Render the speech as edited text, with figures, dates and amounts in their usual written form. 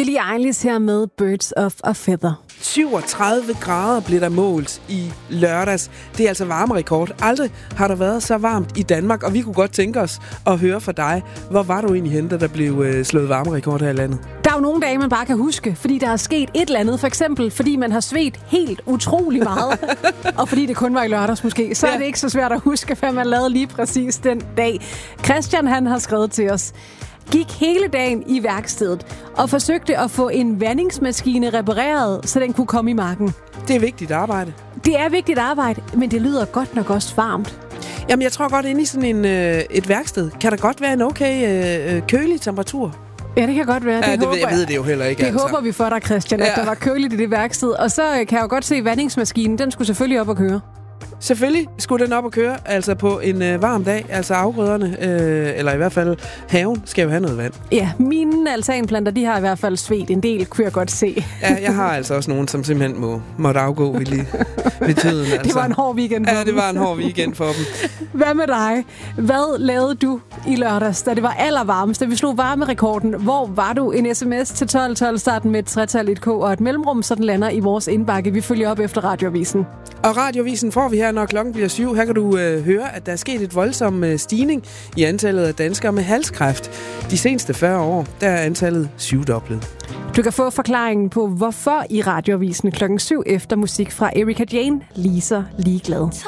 Billie Eilish her med Birds of a Feather. 37 grader blev der målt i lørdags. Det er altså varmerekord. Aldrig har der været så varmt i Danmark, og vi kunne godt tænke os at høre fra dig. Hvor var du egentlig henne, da der blev slået varmerekord her i landet? Der er jo nogle dage, man bare kan huske, fordi der er sket et eller andet. For eksempel, fordi man har svedt helt utrolig meget. Og fordi det kun var i lørdags måske, så er det ikke så svært at huske, hvad man lavede lige præcis den dag. Christian, han har skrevet til os: gik hele dagen i værkstedet og forsøgte at få en vandingsmaskine repareret, så den kunne komme i marken. Det er vigtigt arbejde. Det er vigtigt arbejde, men det lyder godt nok også varmt. Jamen, jeg tror godt, inde i sådan et værksted kan der godt være en okay kølig temperatur. Ja, det kan godt være. Jeg ved det jo heller ikke. Det håber vi for dig, Christian, at der var køligt i det værksted. Og så kan jeg jo godt se, at vandingsmaskinen, den skulle selvfølgelig op og køre. Selvfølgelig skulle den op og køre, altså på en varm dag, altså afgrøderne, eller i hvert fald haven, skal jo have noget vand. Ja, mine altanplanter, de har i hvert fald svedt en del, kunne jeg godt se. Ja, jeg har altså også nogen, som simpelthen måtte afgå ved tiden. Altså. Det var en hård weekend for dem. Ja, det var en hård weekend for dem. Hvad med dig? Hvad lavede du i lørdags, da det var allervarmest, da vi slog varmerekorden? Hvor var du? En sms til 1212, starten med et tretal, et k og et mellemrum, så den lander i vores indbakke. Vi følger op efter Radioavisen. Og Radioavisen får vi her, når klokken bliver 7. Her kan du høre, at der er sket et voldsom stigning i antallet af danskere med halskræft. De seneste 40 år, der er antallet 7-doblet. Du kan få forklaringen på, hvorfor i Radioavisen klokken 7 efter musik fra Erika Jane, Lisa Ligeglad.